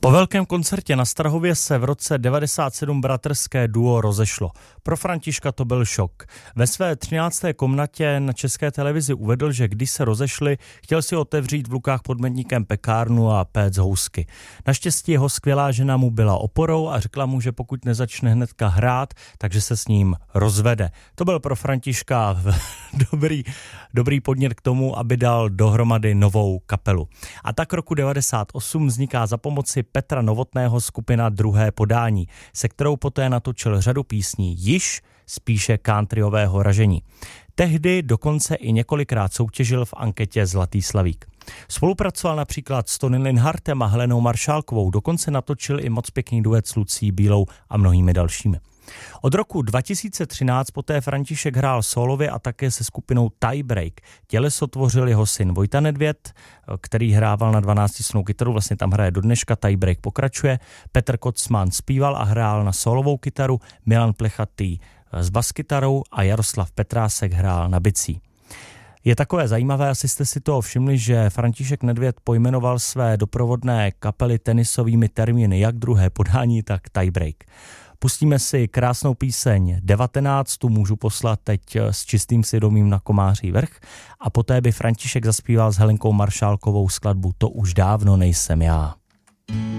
Po velkém koncertě na Strahově se v roce 1997 bratrské duo rozešlo. Pro Františka to byl šok. Ve své 13. komnatě na České televizi uvedl, že když se rozešli, chtěl si otevřít v Lukách pod Medníkem pekárnu a péct housky. Naštěstí jeho skvělá žena mu byla oporou a řekla mu, že pokud nezačne hnedka hrát, takže se s ním rozvede. To byl pro Františka dobrý podnět k tomu, aby dal dohromady novou kapelu. A tak roku 1998 vzniká za pomoci Petra Novotného skupina Druhé podání, se kterou poté natočil řadu písní již spíše countryového ražení. Tehdy dokonce i několikrát soutěžil v anketě Zlatý slavík. Spolupracoval například s Tony Linhartem a Helenou Maršálkovou, dokonce natočil i moc pěkný duet s Lucí Bílou a mnohými dalšími. Od roku 2013 poté František hrál solově a také se skupinou Tiebreak. Těleso tvořil jeho syn Vojta Nedvěd, který hrával na 12strunnou kytaru, vlastně tam hraje do dneška, Tiebreak pokračuje. Petr Kocman zpíval a hrál na solovou kytaru, Milan Plechatý s baskytarou a Jaroslav Petrásek hrál na bicí. Je takové zajímavé, asi jste si toho všimli, že František Nedvěd pojmenoval své doprovodné kapely tenisovými termíny, jak Druhé podání, tak Tiebreak. Pustíme si krásnou píseň 19, tu můžu poslat teď s čistým svědomím na Komáří vrch a poté by František zaspíval s Helenkou Maršálkovou skladbu To už dávno nejsem já.